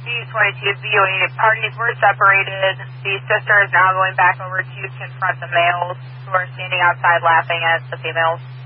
B-22 BOE, parties were separated. The sister is now going back over to confront the males who are standing outside laughing at the females.